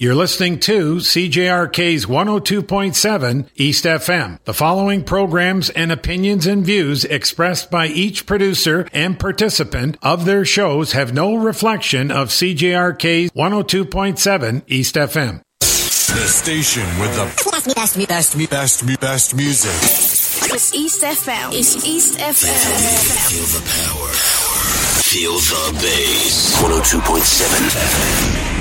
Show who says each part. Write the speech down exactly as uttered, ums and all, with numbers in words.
Speaker 1: You're listening to C J R K's one oh two point seven East F M. The following programs and opinions and views expressed by each producer and participant of their shows have no reflection of C J R K's one oh two point seven East F M.
Speaker 2: The station with the best, best, best, best, best music.
Speaker 3: It's East F M. It's East F M.
Speaker 4: Feel the power. Feel the bass. one oh two point seven F M.